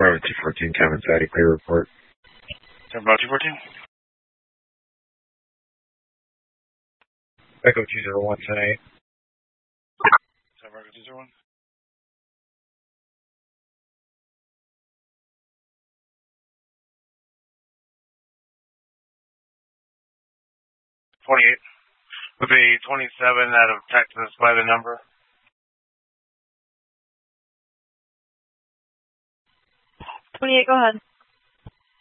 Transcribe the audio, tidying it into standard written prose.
Bravo 214, Kevin Sadie, clear report. Bravo 214. Echo 201, 10-8. Bravo 201. 28. Would be 27 out of Texas by the number. 28, go ahead.